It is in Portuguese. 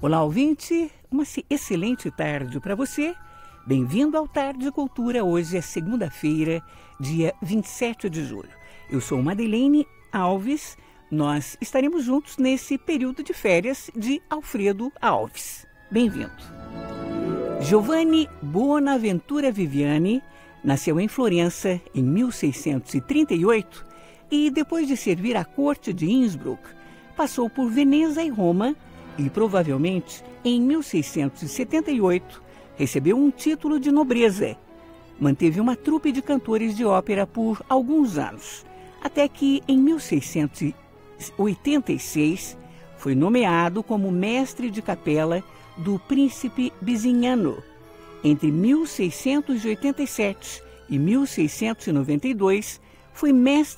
Olá, ouvinte, uma excelente tarde para você. Bem-vindo ao Tarde Cultura. Hoje é segunda-feira, dia 27 de julho. Eu sou Madeleine Alves. Nós estaremos juntos nesse período de férias de Alfredo Alves. Bem-vindo. Giovanni Bonaventura Viviani nasceu em Florença em 1638 e, depois de servir à corte de Innsbruck, passou por Veneza e Roma e, provavelmente, em 1678, recebeu um título de nobreza. Manteve uma trupe de cantores de ópera por alguns anos, até que, em 1686, foi nomeado como mestre de capela do príncipe Bisignano. Entre 1687 e 1692, foi mestre